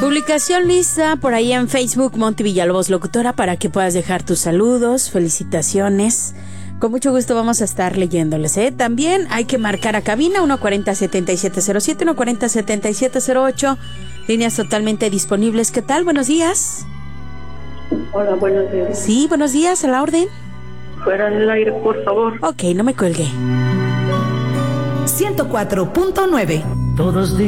Publicación lista por ahí en Facebook, Monty Villalobos Locutora, para que puedas dejar tus saludos, felicitaciones. Con mucho gusto vamos a estar leyéndoles, ¿eh? También hay que marcar a cabina 140-7707, 140-7708. Líneas totalmente disponibles. ¿Qué tal? Buenos días. Hola, buenos días. Sí, buenos días, a la orden. Fuera del aire, por favor. Ok, no me cuelgue. 104.9. Todos